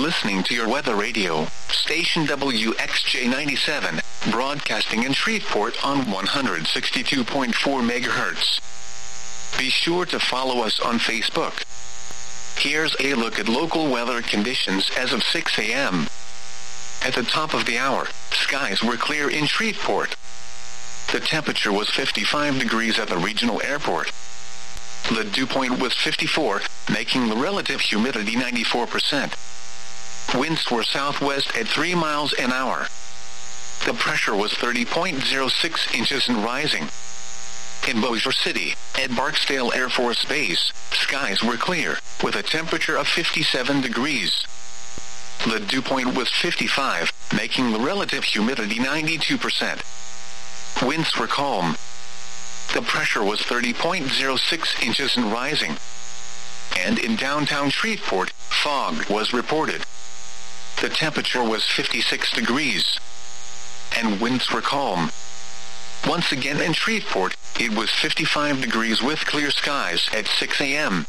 listening to your weather radio, station WXJ97, broadcasting in Shreveport on 162.4 MHz. Be sure to follow us on Facebook. Here's a look at local weather conditions as of 6 a.m. At the top of the hour, skies were clear in Shreveport. The temperature was 55 degrees at the regional airport. The dew point was 54, making the relative humidity 94%. Winds were southwest at 3 miles an hour. The pressure was 30.06 inches and rising. In Bossier City, at Barksdale Air Force Base, skies were clear, with a temperature of 57 degrees. The dew point was 55, making the relative humidity 92%. Winds were calm. The pressure was 30.06 inches and rising. And in downtown Shreveport, fog was reported. The temperature was 56 degrees. And winds were calm. Once again in Shreveport, it was 55 degrees with clear skies at 6 a.m.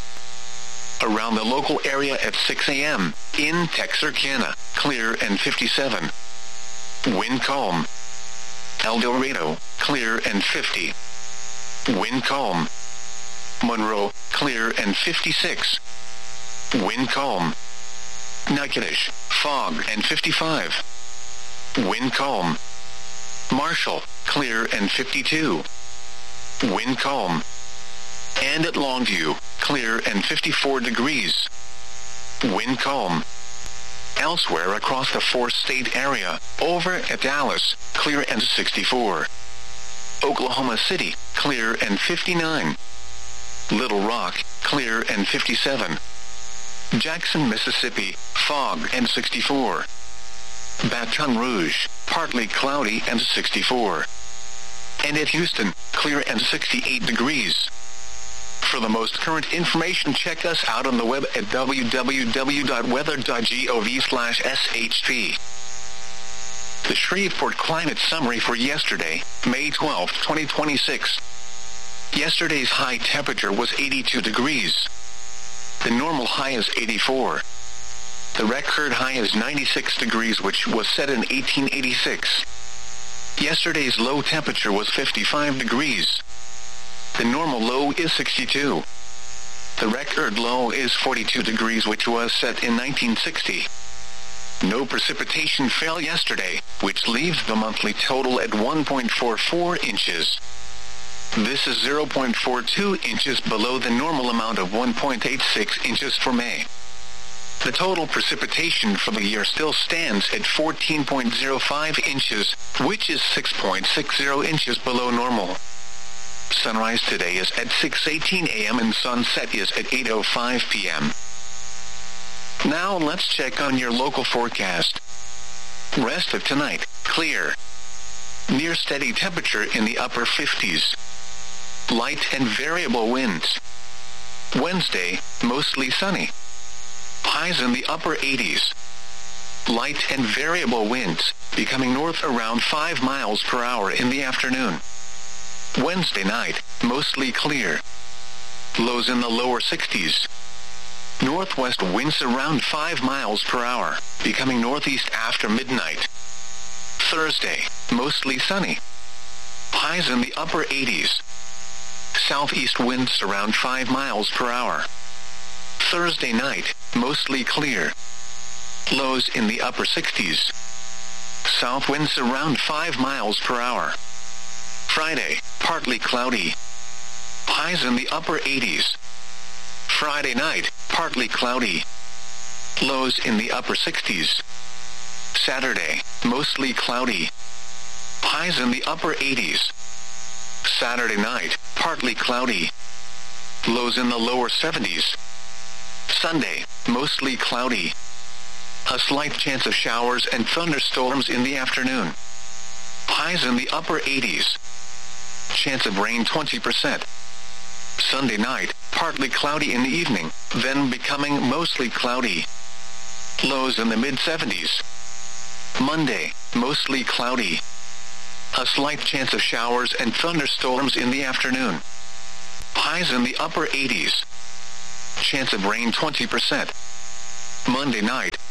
Around the local area at 6 a.m., in Texarkana, clear and 57. Wind calm. El Dorado, clear and 50. Wind calm. Monroe, clear and 56. Wind calm. Natchitoches, fog and 55. Wind calm. Marshall, clear and 52. Wind calm. And at Longview, clear and 54 degrees. Wind calm. Elsewhere across the four-state area, over at Dallas, clear and 64. Oklahoma City, clear and 59. Little Rock, clear and 57. Jackson, Mississippi, fog and 64. Baton Rouge, partly cloudy and 64. And at Houston, clear and 68 degrees. For the most current information, check us out on the web at www.weather.gov/shp. The Shreveport Climate Summary for yesterday, May 12, 2026. Yesterday's high temperature was 82 degrees. The normal high is 84. The record high is 96 degrees, which was set in 1886. Yesterday's low temperature was 55 degrees. The normal low is 62. The record low is 42 degrees, which was set in 1960. No precipitation fell yesterday, which leaves the monthly total at 1.44 inches. This is 0.42 inches below the normal amount of 1.86 inches for May. The total precipitation for the year still stands at 14.05 inches, which is 6.60 inches below normal. Sunrise today is at 6:18 a.m. and sunset is at 8:05 p.m. Now let's check on your local forecast. Rest of tonight, clear. Near steady temperature in the upper 50s. Light and variable winds. Wednesday, mostly sunny. Highs in the upper 80s. Light and variable winds, becoming north around 5 miles per hour in the afternoon. Wednesday night, mostly clear. Lows in the lower 60s. Northwest winds around 5 miles per hour, becoming northeast after midnight. Thursday, mostly sunny. Highs in the upper 80s. Southeast winds around 5 miles per hour. Thursday night, mostly clear. Lows in the upper 60s. South winds around 5 miles per hour. Friday, partly cloudy. Highs in the upper 80s. Friday night, partly cloudy. Lows in the upper 60s. Saturday, mostly cloudy. Highs in the upper 80s. Saturday night, partly cloudy. Lows in the lower 70s. Sunday, mostly cloudy. A slight chance of showers and thunderstorms in the afternoon. Highs in the upper 80s. Chance of rain 20%. Sunday night, partly cloudy in the evening, then becoming mostly cloudy. Lows in the mid-70s. Monday, mostly cloudy. A slight chance of showers and thunderstorms in the afternoon. Highs in the upper 80s. Chance of rain 20%. Monday night,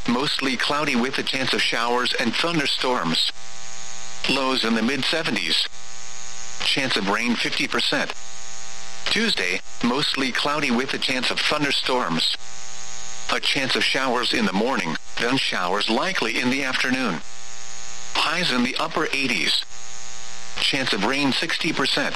mostly cloudy with a chance of showers and thunderstorms. Lows in the mid-70s. Chance of rain 50%. Tuesday, mostly cloudy with a chance of thunderstorms. A chance of showers in the morning, then showers likely in the afternoon. Highs in the upper 80s. Chance of rain 60%.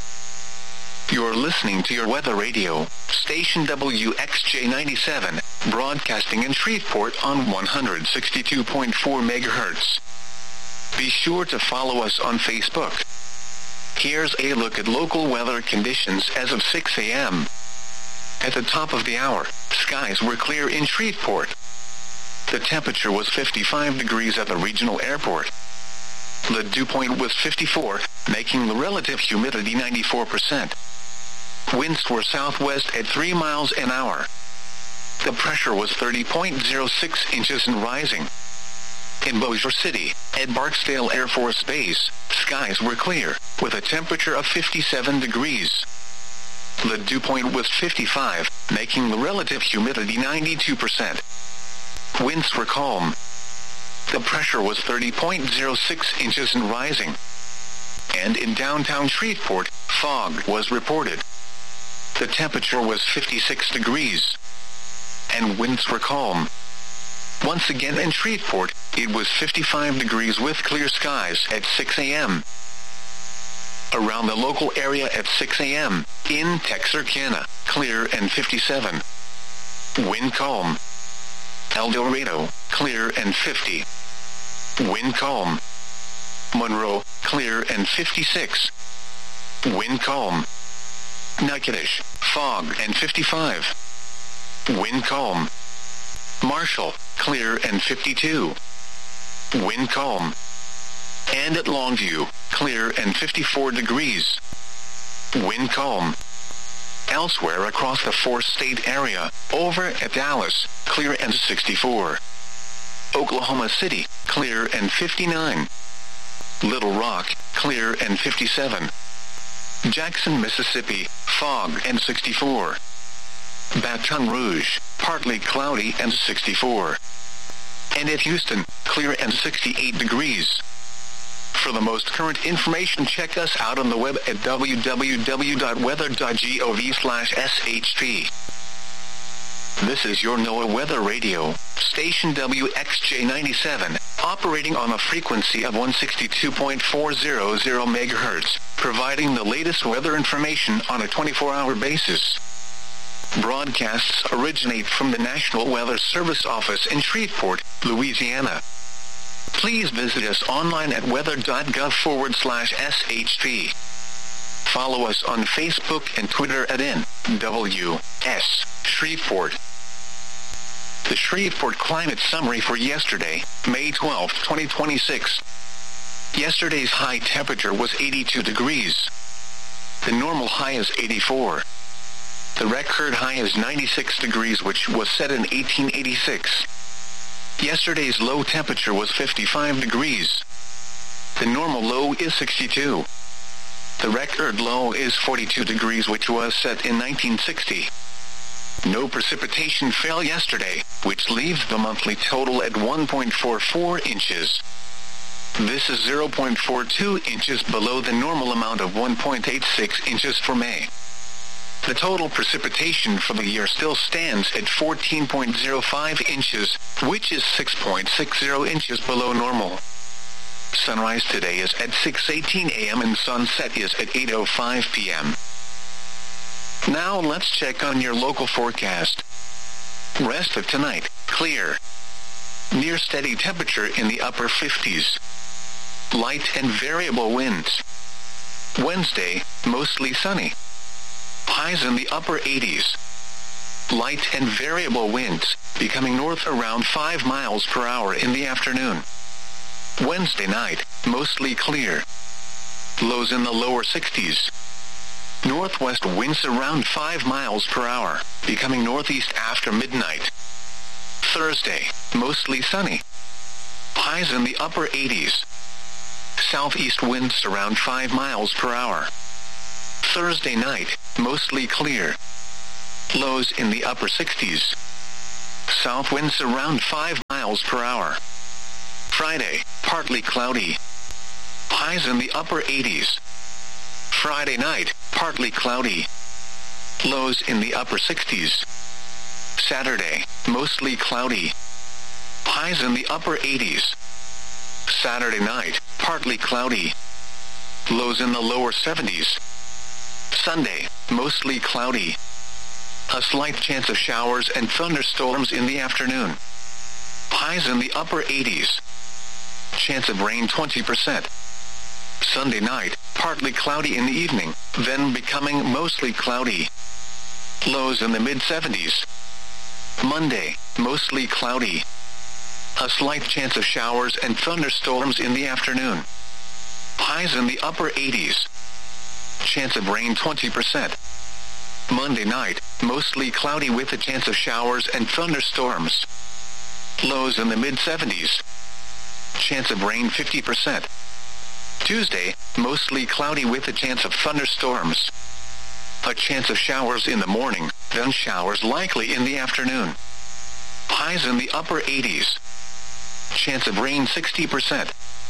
You're listening to your weather radio, station WXJ97, broadcasting in Shreveport on 162.4 MHz. Be sure to follow us on Facebook. Here's a look at local weather conditions as of 6 a.m. At the top of the hour, skies were clear in Shreveport. The temperature was 55 degrees at the regional airport. The dew point was 54, making the relative humidity 94%. Winds were southwest at 3 miles an hour. The pressure was 30.06 inches and rising. In Bossier City, at Barksdale Air Force Base, skies were clear, with a temperature of 57 degrees. The dew point was 55, making the relative humidity 92%. Winds were calm. The pressure was 30.06 inches and rising. And in downtown Shreveport, fog was reported. The temperature was 56 degrees. And winds were calm. Once again in Shreveport, it was 55 degrees with clear skies at 6 a.m. Around the local area at 6 a.m., in Texarkana, clear and 57. Wind calm. El Dorado, clear and 50. Wind calm. Monroe, clear and 56. Wind calm. Natchitoches, fog and 55. Wind calm. Marshall, clear and 52. Wind calm. And at Longview, clear and 54 degrees. Wind calm. Elsewhere across the four-state area, over at Dallas, clear and 64. Oklahoma City, clear and 59. Little Rock, clear and 57. Jackson, Mississippi, fog and 64. Baton Rouge, partly cloudy and 64. And at Houston, clear and 68 degrees. For the most current information, check us out on the web at www.weather.gov/shp. This is your NOAA Weather Radio, station WXJ97, operating on a frequency of 162.400 MHz, providing the latest weather information on a 24-hour basis. Broadcasts originate from the National Weather Service office in Shreveport, Louisiana. Please visit us online at weather.gov/shp. Follow us on Facebook and Twitter at NWS Shreveport. The Shreveport Climate Summary for yesterday, May 12, 2026. Yesterday's high temperature was 82 degrees. The normal high is 84. The record high is 96 degrees, which was set in 1886. Yesterday's low temperature was 55 degrees. The normal low is 62. The record low is 42 degrees, which was set in 1960. No precipitation fell yesterday, which leaves the monthly total at 1.44 inches. This is 0.42 inches below the normal amount of 1.86 inches for May. The total precipitation for the year still stands at 14.05 inches, which is 6.60 inches below normal. Sunrise today is at 6:18 a.m. and sunset is at 8:05 p.m. Now let's check on your local forecast. Rest of tonight, clear. Near steady temperature in the upper 50s. Light and variable winds. Wednesday, mostly sunny. Highs in the upper 80s. Light and variable winds, becoming north around 5 miles per hour in the afternoon. Wednesday night, mostly clear. Lows in the lower 60s. Northwest winds around 5 miles per hour, becoming northeast after midnight. Thursday, mostly sunny. Highs in the upper 80s. Southeast winds around 5 miles per hour. Thursday night, mostly clear. Lows in the upper 60s. South winds around 5 miles miles per hour. Friday, partly cloudy. Highs in the upper 80s. Friday night, partly cloudy. Lows in the upper 60s. Saturday, mostly cloudy. Highs in the upper 80s. Saturday night, partly cloudy. Lows in the lower 70s. Sunday, mostly cloudy. A slight chance of showers and thunderstorms in the afternoon. Highs in the upper 80s. Chance of rain 20%. Sunday night, partly cloudy in the evening, then becoming mostly cloudy. Lows in the mid-70s. Monday, mostly cloudy. A slight chance of showers and thunderstorms in the afternoon. Highs in the upper 80s. Chance of rain 20%. Monday night, mostly cloudy with a chance of showers and thunderstorms. Lows in the mid-70s. Chance of rain 50%. Tuesday, mostly cloudy with a chance of thunderstorms. A chance of showers in the morning, then showers likely in the afternoon. Highs in the upper 80s. Chance of rain 60%.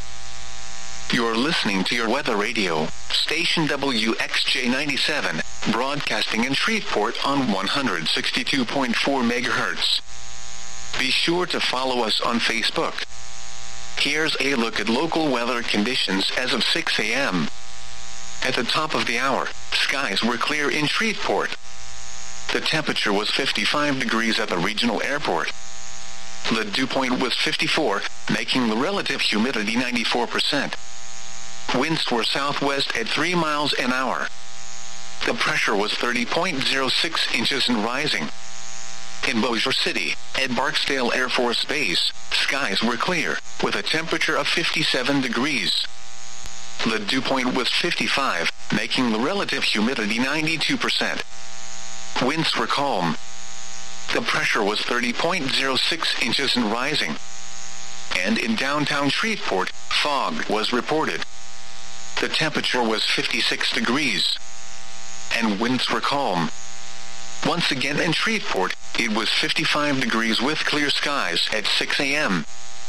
You're listening to your weather radio, station WXJ97, broadcasting in Shreveport on 162.4 MHz. Be sure to follow us on Facebook. Here's a look at local weather conditions as of 6 a.m. At the top of the hour, skies were clear in Shreveport. The temperature was 55 degrees at the regional airport. The dew point was 54, making the relative humidity 94%. Winds were southwest at 3 miles an hour. The pressure was 30.06 inches and rising. In Bossier City, at Barksdale Air Force Base, skies were clear, with a temperature of 57 degrees. The dew point was 55, making the relative humidity 92%. Winds were calm. The pressure was 30.06 inches and rising. And in downtown Shreveport, fog was reported. The temperature was 56 degrees. And winds were calm. Once again in Shreveport, it was 55 degrees with clear skies at 6 a.m.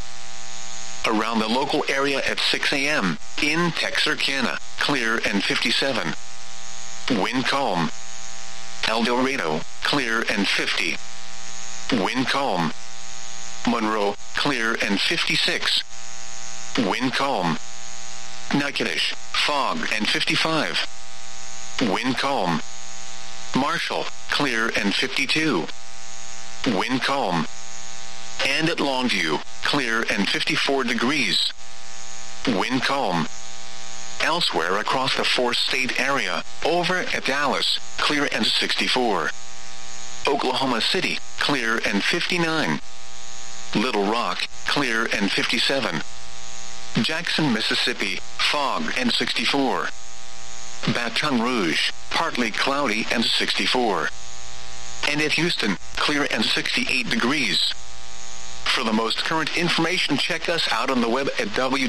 Around the local area at 6 a.m., in Texarkana, clear and 57. Wind calm. El Dorado, clear and 50. Wind calm. Monroe, clear and 56. Wind calm. Natchitoches, fog and 55. Wind calm. Marshall, clear and 52. Wind calm. And at Longview, clear and 54 degrees. Wind calm. Elsewhere across the four-state area, over at Dallas, clear and 64. Oklahoma City, clear and 59. Little Rock, clear and 57. Jackson, Mississippi, fog and 64. Baton Rouge, partly cloudy and 64. And at Houston, clear and 68 degrees. For the most current information, check us out on the web at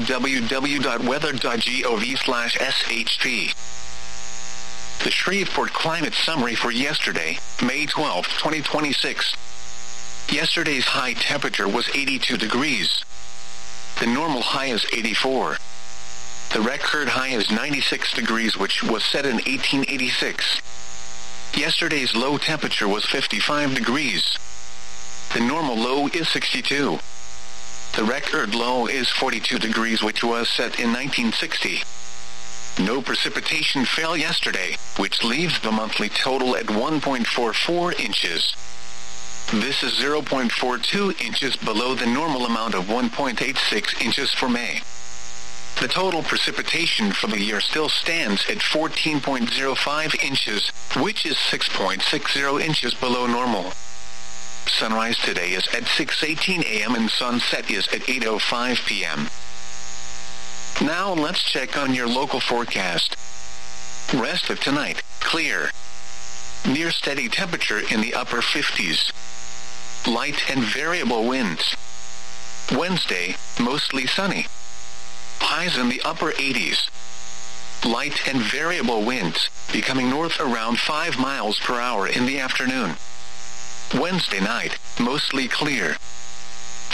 www.weather.gov/shp. The Shreveport Climate Summary for yesterday, May 12, 2026. Yesterday's high temperature was 82 degrees. The normal high is 84. The record high is 96 degrees, which was set in 1886. Yesterday's low temperature was 55 degrees. The normal low is 62. The record low is 42 degrees, which was set in 1960. No precipitation fell yesterday, which leaves the monthly total at 1.44 inches. This is 0.42 inches below the normal amount of 1.86 inches for May. The total precipitation for the year still stands at 14.05 inches, which is 6.60 inches below normal. Sunrise today is at 6:18 a.m. and sunset is at 8:05 p.m. Now let's check on your local forecast. Rest of tonight, clear. Near steady temperature in the upper 50s. Light and variable winds. Wednesday, mostly sunny. Highs in the upper 80s. Light and variable winds, becoming north around 5 miles per hour in the afternoon. Wednesday night, mostly clear. Lows in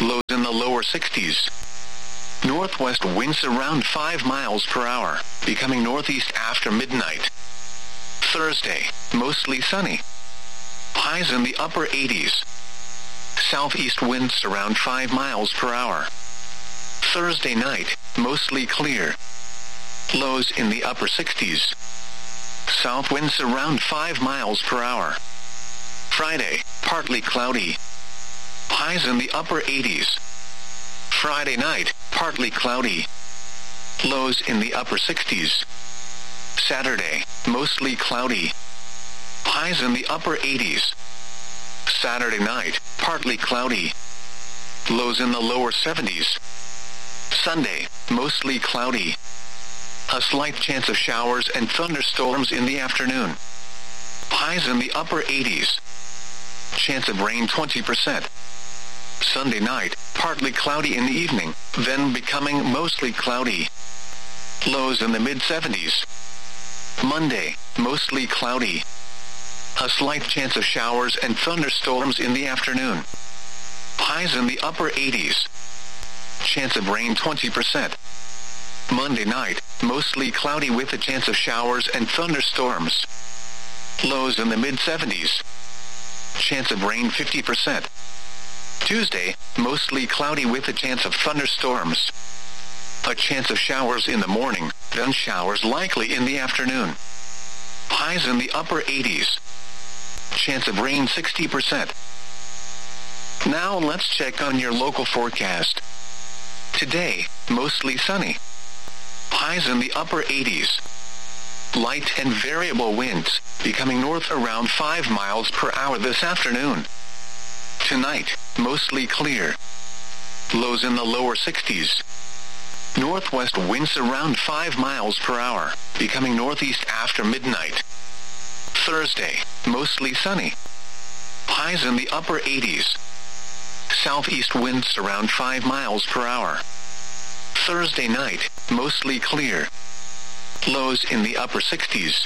in the lower 60s. Northwest winds around 5 miles per hour, becoming northeast after midnight. Thursday, mostly sunny. Highs in the upper 80s. Southeast winds around 5 miles per hour. Thursday night, mostly clear. Lows in the upper 60s. South winds around 5 miles per hour. Friday, partly cloudy. Highs in the upper 80s. Friday night, partly cloudy. Lows in the upper 60s. Saturday, mostly cloudy. Highs in the upper 80s. Saturday night, partly cloudy. Lows in the lower 70s. Sunday, mostly cloudy. A slight chance of showers and thunderstorms in the afternoon. Highs in the upper 80s. Chance of rain 20%. Sunday night, partly cloudy in the evening, then becoming mostly cloudy. Lows in the mid-70s. Monday, mostly cloudy. A slight chance of showers and thunderstorms in the afternoon. Highs in the upper 80s. Chance of rain 20%. Monday night, mostly cloudy with a chance of showers and thunderstorms. Lows in the mid-70s. Chance of rain 50%. Tuesday, mostly cloudy with a chance of thunderstorms. A chance of showers in the morning, then showers likely in the afternoon. Highs in the upper 80s. Chance of rain 60%. Now let's check on your local forecast. Today, mostly sunny. Highs in the upper 80s. Light and variable winds, becoming north around 5 miles per hour this afternoon. Tonight, mostly clear. Lows in the lower 60s. Northwest winds around 5 miles per hour, becoming northeast after midnight. Thursday, mostly sunny. Highs in the upper 80s. Southeast winds around 5 miles per hour. Thursday night, mostly clear. Lows in the upper 60s.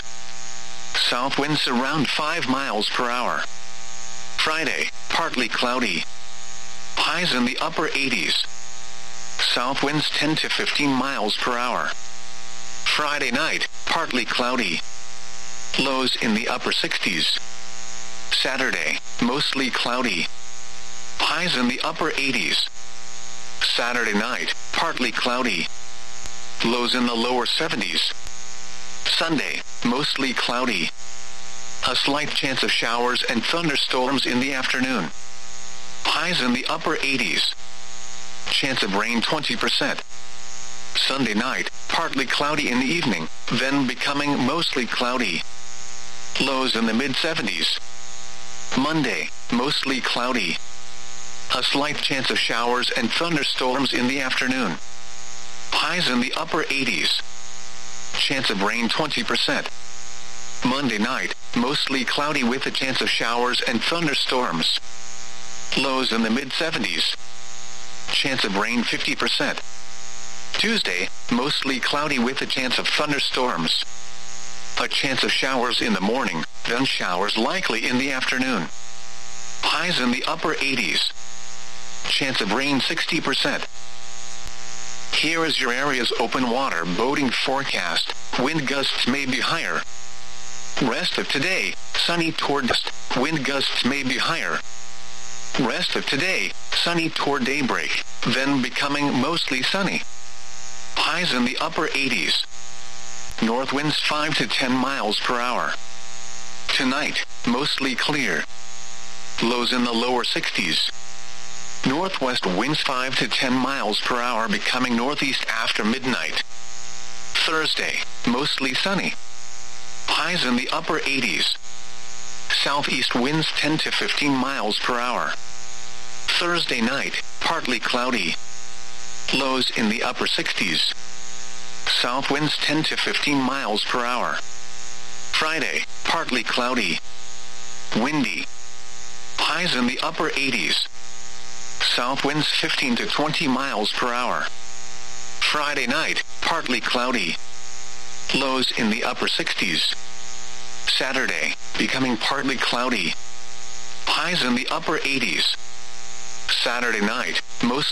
South winds around 5 miles per hour. Friday, partly cloudy. Highs in the upper 80s. South winds 10 to 15 miles per hour. Friday night, partly cloudy. Lows in the upper 60s. Saturday, mostly cloudy. Highs in the upper 80s. Saturday night, partly cloudy. Lows in the lower 70s. Sunday, mostly cloudy. A slight chance of showers and thunderstorms in the afternoon. Highs in the upper 80s. Chance of rain 20%. Sunday night, partly cloudy in the evening, then becoming mostly cloudy. Lows in the mid-70s. Monday, mostly cloudy. A slight chance of showers and thunderstorms in the afternoon. Highs in the upper 80s. Chance of rain 20%. Monday night, mostly cloudy with a chance of showers and thunderstorms. Lows in the mid-70s. Chance of rain 50%. Tuesday, mostly cloudy with a chance of thunderstorms. A chance of showers in the morning, then showers likely in the afternoon. Highs in the upper 80s. Chance of rain 60%. Here is your area's open water boating forecast. Wind gusts may be higher. Rest of today, sunny toward dusk. Wind gusts may be higher. Rest of today, sunny toward daybreak, then becoming mostly sunny. Highs in the upper 80s. North winds 5 to 10 miles per hour. Tonight, mostly clear. Lows in the lower 60s. Northwest winds 5 to 10 miles per hour becoming northeast after midnight. Thursday, mostly sunny. Highs in the upper 80s. Southeast winds 10 to 15 miles per hour. Thursday night, partly cloudy. Lows in the upper 60s. South winds 10 to 15 miles per hour. Friday, partly cloudy. Windy. Highs in the upper 80s. South winds 15 to 20 miles per hour. Friday night, partly cloudy. Lows in the upper 60s. Saturday, becoming partly cloudy. Highs in the upper 80s. Saturday night, mostly